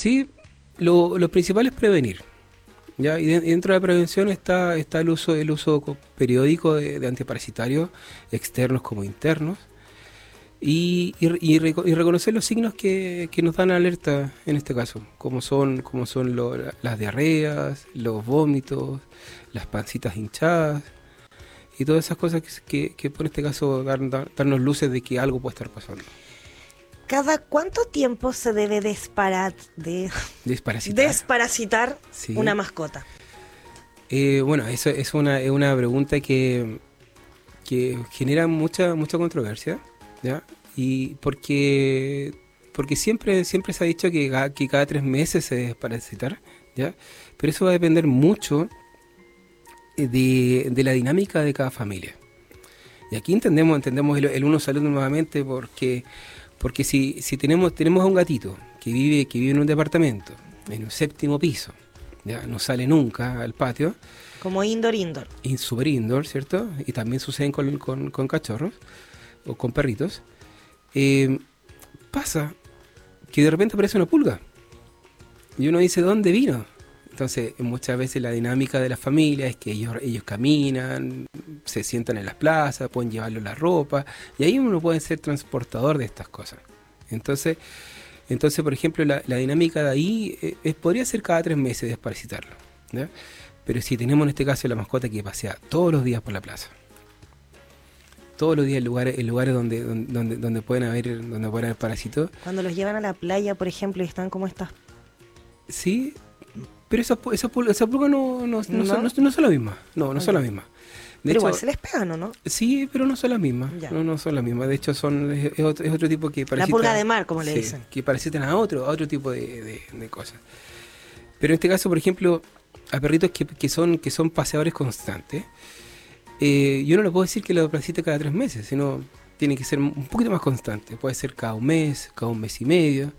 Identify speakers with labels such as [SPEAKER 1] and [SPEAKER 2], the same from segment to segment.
[SPEAKER 1] Sí, lo principal es prevenir. ¿Ya? Y dentro de la prevención está el uso periódico de antiparasitarios, externos como internos, y reconocer los signos que nos dan alerta en este caso, como son las diarreas, los vómitos, las pancitas hinchadas y todas esas cosas que por este caso darnos luces de que algo puede estar pasando.
[SPEAKER 2] ¿Cada cuánto tiempo se debe
[SPEAKER 1] Desparasitar.
[SPEAKER 2] desparasitar
[SPEAKER 1] Sí.
[SPEAKER 2] una mascota?
[SPEAKER 1] Bueno, eso es una pregunta que genera mucha controversia, ¿ya? Y porque siempre se ha dicho que cada 3 meses se debe desparasitar, ¿ya? Pero eso va a depender mucho de la dinámica de cada familia. Y aquí entendemos el uno salud nuevamente porque si tenemos a un gatito que vive en un departamento, en un séptimo piso, ya no sale nunca al patio,
[SPEAKER 2] Como indoor.
[SPEAKER 1] y super indoor, ¿cierto? Y también suceden con cachorros o con perritos. eh, Pasa que de repente aparece una pulga y uno dice, ¿dónde vino? Entonces, muchas veces la dinámica de la familia es que ellos caminan, se sientan en las plazas, pueden llevarle la ropa, y ahí uno puede ser transportador de estas cosas. Entonces, por ejemplo, la dinámica de ahí podría ser cada 3 meses desparasitarlo, ¿ya? Pero si tenemos en este caso la mascota que pasea todos los días por la plaza, todos los días en lugares donde pueden haber parásitos,
[SPEAKER 2] Cuando los llevan a la playa, por ejemplo, y están como estas...
[SPEAKER 1] sí, pero esa pulga no son las mismas. No
[SPEAKER 2] Ok.
[SPEAKER 1] son las mismas. De
[SPEAKER 2] Pero
[SPEAKER 1] hecho,
[SPEAKER 2] igual se les pegan, ¿o no?
[SPEAKER 1] sí, pero no son las mismas.
[SPEAKER 2] Ya.
[SPEAKER 1] No son las mismas. De hecho, es otro tipo que
[SPEAKER 2] La pulga de mar, como le
[SPEAKER 1] sí,
[SPEAKER 2] dicen.
[SPEAKER 1] que parasitan a otro tipo de cosas. Pero en este caso, por ejemplo, a perritos que son paseadores constantes, yo no le puedo decir que lo parasite cada 3 meses, sino tiene que ser un poquito más constante. Puede ser cada un mes y medio.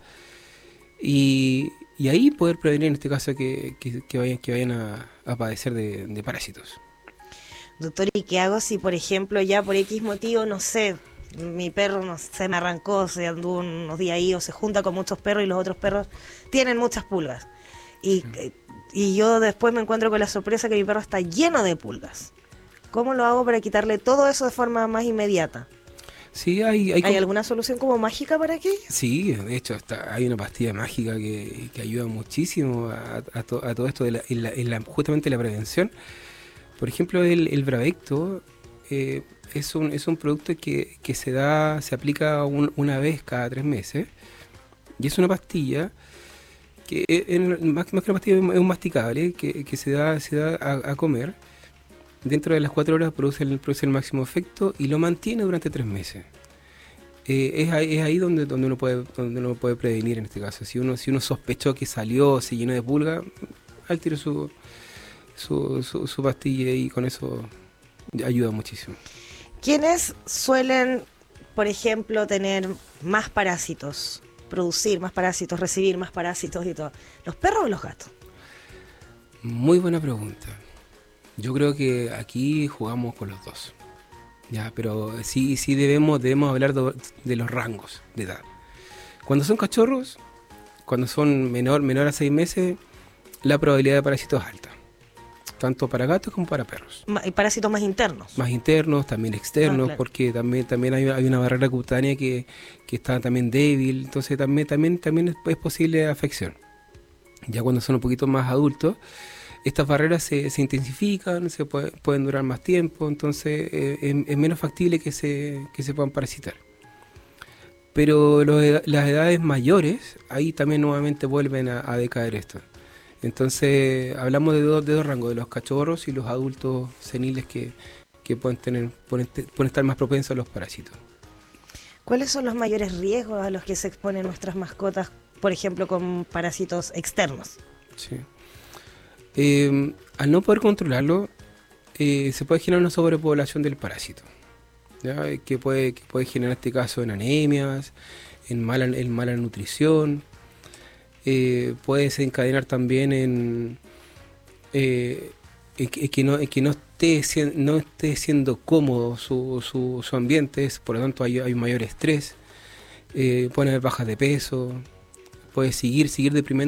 [SPEAKER 1] Y ahí poder prevenir en este caso que vayan a padecer de parásitos.
[SPEAKER 2] Doctor, ¿y qué hago si, por ejemplo, ya por X motivo, no sé, mi perro no sé, me arrancó, se anduvo unos días ahí o se junta con muchos perros y los otros perros tienen muchas pulgas? Y, y yo después me encuentro con la sorpresa que mi perro está lleno de pulgas. ¿Cómo lo hago para quitarle todo eso de forma más inmediata?
[SPEAKER 1] Sí,
[SPEAKER 2] ¿Hay alguna solución como mágica para aquello?
[SPEAKER 1] sí, de hecho hay una pastilla mágica que ayuda muchísimo a todo esto justamente la prevención. Por ejemplo, el Bravecto es un producto que se aplica una vez cada 3 meses, y es una pastilla que más que una pastilla es un masticable que se da a comer. Dentro de las 4 horas produce el máximo efecto y lo mantiene durante 3 meses. Es ahí donde uno puede prevenir en este caso. Si uno sospechó que salió, se llenó de pulga, al tiro su pastilla, y con eso ayuda muchísimo.
[SPEAKER 2] ¿Quiénes suelen, por ejemplo, tener más parásitos, producir más parásitos, recibir más parásitos y todo? ¿Los perros o los gatos?
[SPEAKER 1] Muy buena pregunta. Yo creo que aquí jugamos con los dos. Ya, pero sí debemos hablar de los rangos de edad. Cuando son cachorros, cuando son menor a 6 meses, la probabilidad de parásito es alta, tanto para gatos como para perros.
[SPEAKER 2] Y parásitos más internos.
[SPEAKER 1] Más internos, también externos,
[SPEAKER 2] Claro.
[SPEAKER 1] porque también hay una barrera cutánea que está también débil, entonces también es posible afección. Ya cuando son un poquito más adultos, estas barreras se intensifican, pueden durar más tiempo, entonces es menos factible que se puedan parasitar. Pero las edades mayores, ahí también nuevamente vuelven a decaer esto. Entonces hablamos de dos rangos, de los cachorros y los adultos seniles que pueden estar más propensos a los parásitos.
[SPEAKER 2] ¿Cuáles son los mayores riesgos a los que se exponen nuestras mascotas, por ejemplo, con parásitos externos?
[SPEAKER 1] Sí. Al no poder controlarlo, se puede generar una sobrepoblación del parásito, ¿ya? Que puede generar en este caso en anemias, en mala nutrición, puede desencadenar también en que no esté siendo cómodo su ambiente, por lo tanto hay un mayor estrés, pueden haber bajas de peso, puede seguir deprimiendo